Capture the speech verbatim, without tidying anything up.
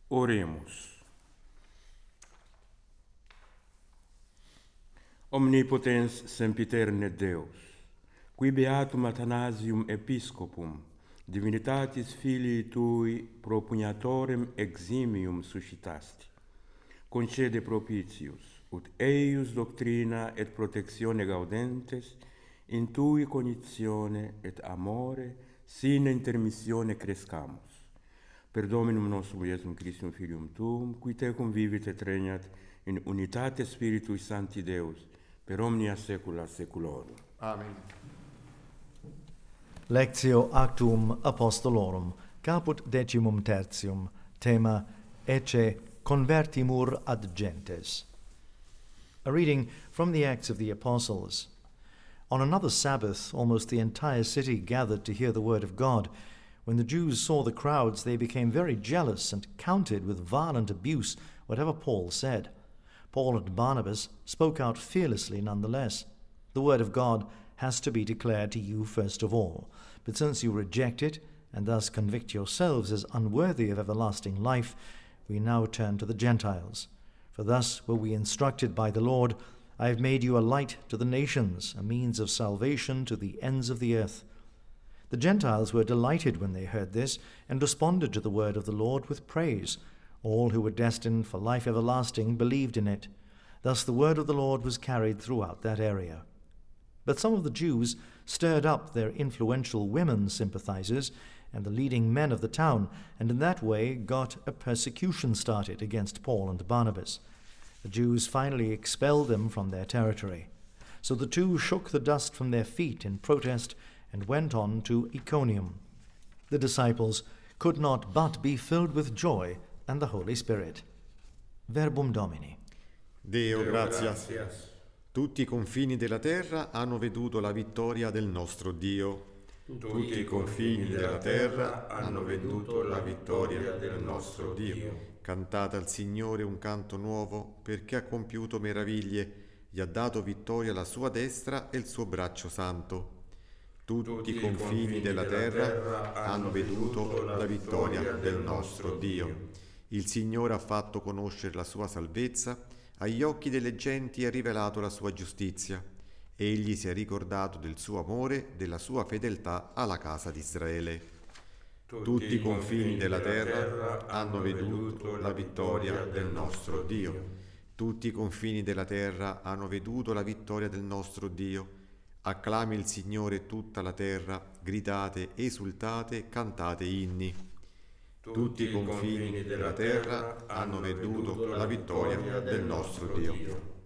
Oremus. Omnipotens sempiterne Deus, qui beatum Athanasium Episcopum, divinitatis Filii Tui propugnatorem eximium suscitasti, concede propitius, ut eius doctrina et protectione gaudentes, in Tui cognizione et amore, sine intermissione crescamus. Per Dominum nostrum Iesum Christum Filium Tuum, qui Tecum vivit et regnat in unitate Spiritui Sancti Deus, per omnia saecula saeculorum. Amen. Lectio Actum Apostolorum, caput decimum tertium, tema Ecce convertimur ad gentes. A reading from the Acts of the Apostles. On another Sabbath, almost the entire city gathered to hear the word of God. When the Jews saw the crowds, they became very jealous and counted with violent abuse whatever Paul said. Paul and Barnabas spoke out fearlessly nonetheless. The word of God has to be declared to you first of all. But since you reject it, and thus convict yourselves as unworthy of everlasting life, we now turn to the Gentiles. For thus were we instructed by the Lord, I have made you a light to the nations, a means of salvation to the ends of the earth. The Gentiles were delighted when they heard this, and responded to the word of the Lord with praise. All who were destined for life everlasting believed in it. Thus the word of the Lord was carried throughout that area. But some of the Jews stirred up their influential women sympathizers and the leading men of the town, and in that way got a persecution started against Paul and Barnabas. The Jews finally expelled them from their territory. So the two shook the dust from their feet in protest and went on to Iconium. The disciples could not but be filled with joy and the Holy Spirit. Verbum Domini. Deo gratias. Tutti i confini della terra hanno veduto la vittoria del nostro Dio. Tutti i confini della terra hanno veduto la vittoria del nostro Dio. Cantate al Signore un canto nuovo, perché ha compiuto meraviglie, gli ha dato vittoria alla sua destra e il suo braccio santo. Tutti i confini della terra hanno veduto la vittoria del nostro Dio. Il Signore ha fatto conoscere la sua salvezza, agli occhi delle genti ha rivelato la sua giustizia. Egli si è ricordato del suo amore, della sua fedeltà alla casa di Israele. Tutti i confini della terra hanno veduto la vittoria del nostro Dio. Tutti i confini della terra hanno veduto la vittoria del nostro Dio. Acclami il Signore tutta la terra, gridate, esultate, cantate inni. Tutti i confini della terra hanno veduto la vittoria del nostro Dio.